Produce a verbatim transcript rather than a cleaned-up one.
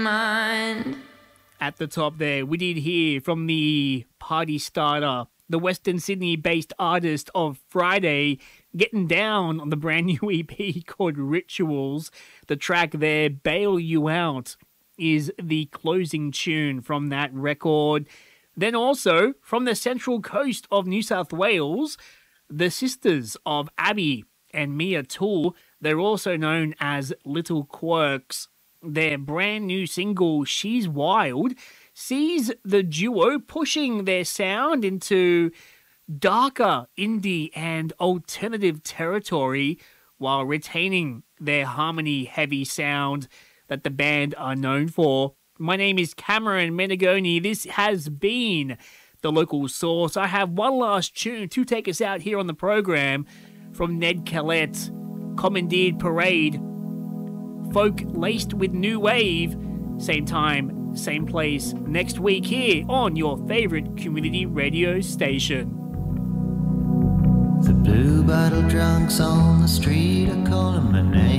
mind. At the top there, we did hear from the party starter, the Western Sydney-based artist of Friday, getting down on the brand new E P called Rituals. The track there, Bail You Out, is the closing tune from that record. Then also, from the central coast of New South Wales, the sisters of Abby and Mia Toole, they're also known as Little Quirks. Their brand new single, She's Wild, sees the duo pushing their sound into darker indie and alternative territory while retaining their harmony-heavy sound that the band are known for. My name is Cameron Menegoni. This has been The Local Source. I have one last tune to take us out here on the program from Ned Kellett, Commandeered Parade, folk laced with new wave. Same time, same place next week here on your favorite community radio station. The blue bottle drunks on the street are calling my name.